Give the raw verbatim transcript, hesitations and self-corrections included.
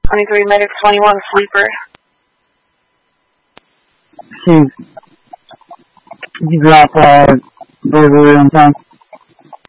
twenty-three Medic twenty-one Sleeper. Chief, could you drop uh, burglary on time?